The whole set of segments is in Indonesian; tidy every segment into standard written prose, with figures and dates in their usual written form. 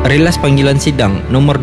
Rilas panggilan sidang nomor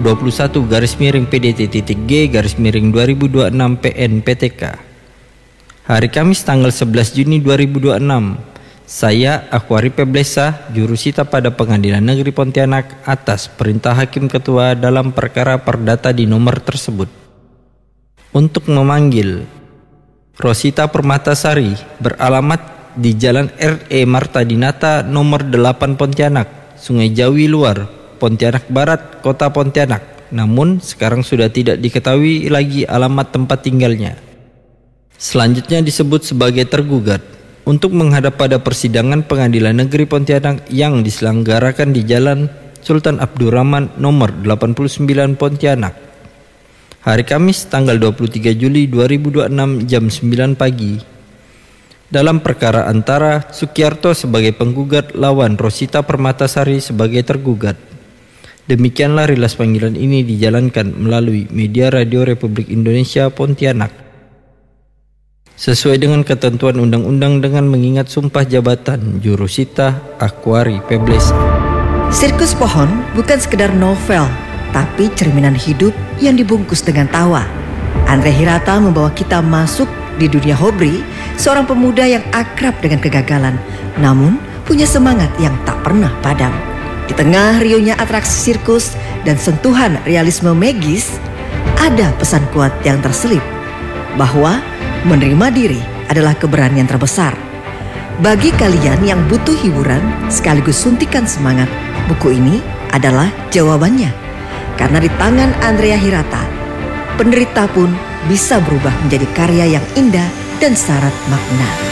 21/PDT.G/2026 PN PTK. Hari Kamis tanggal 11 Juni 2026. Saya Aquari Peblesa, jurusita pada Pengadilan Negeri Pontianak atas perintah Hakim Ketua dalam perkara perdata di nomor tersebut. Untuk memanggil Rosita Permatasari beralamat di Jalan R.E. Marta Dinata nomor 8 Pontianak, Sungai Jawi Luar, Pontianak Barat, Kota Pontianak. Namun sekarang sudah tidak diketahui lagi alamat tempat tinggalnya. Selanjutnya disebut sebagai tergugat untuk menghadap pada persidangan Pengadilan Negeri Pontianak yang diselenggarakan di Jalan Sultan Abdurrahman nomor 89 Pontianak. Hari Kamis tanggal 23 Juli 2026 jam 9 pagi. Dalam perkara antara Sukiarto sebagai penggugat lawan Rosita Permatasari sebagai tergugat. Demikianlah rilas panggilan ini dijalankan melalui media Radio Republik Indonesia Pontianak. Sesuai dengan ketentuan undang-undang dengan mengingat sumpah jabatan jurusita Aquari Peblesa. Sirkus Pohon bukan sekedar novel, tapi cerminan hidup yang dibungkus dengan tawa. Andre Hirata membawa kita masuk di dunia Hobri, seorang pemuda yang akrab dengan kegagalan, namun punya semangat yang tak pernah padam. Di tengah rionya atraksi sirkus dan sentuhan realisme magis, ada pesan kuat yang terselip, bahwa menerima diri adalah keberanian terbesar. Bagi kalian yang butuh hiburan sekaligus suntikan semangat, buku ini adalah jawabannya. Karena di tangan Andrea Hirata, penderita pun bisa berubah menjadi karya yang indah dan syarat makna.